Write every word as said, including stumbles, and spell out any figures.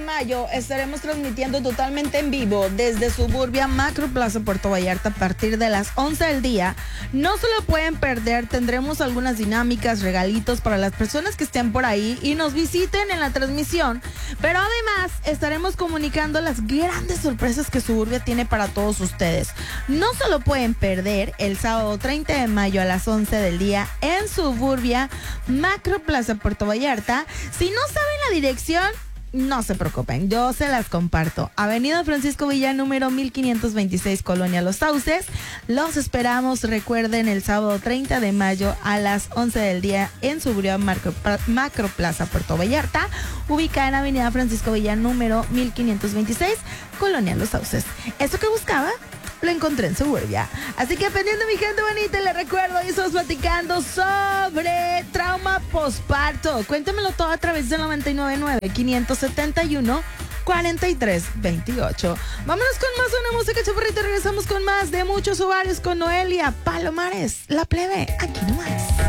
mayo estaremos transmitiendo totalmente en vivo desde Suburbia Macro Plaza Puerto Vallarta a partir de las once del día. No se lo pueden perder, tendremos algunas dinámicas, regalitos para las personas que estén por ahí y nos visiten en la transmisión. Pero además estaremos comunicando las grandes sorpresas que Suburbia tiene para todos ustedes. No se lo pueden perder el sábado treinta de mayo a las once del día en Suburbia Macro Plaza Puerto Vallarta. Si no saben la dirección, no se preocupen, yo se las comparto. Avenida Francisco Villa, número mil quinientos veintiséis, Colonia Los Sauces. Los esperamos, recuerden, el sábado treinta de mayo a las once del día en Suburbia Macro, Macro Plaza Puerto Vallarta, ubicada en Avenida Francisco Villa, número mil quinientos veintiséis, Colonia Los Sauces. ¿Eso que buscaba? Lo encontré en Suburbia. Así que pendiente, mi gente bonita, les recuerdo, y estamos platicando sobre trauma postparto. Cuéntemelo todo a través del noventa y nueve nueve, quinientos setenta y uno, cuarenta y tres veintiocho. Vámonos con más de una música, chaparrita. Regresamos con más de Muchos Ovarios con Noelia Palomares, La Plebe, aquí nomás.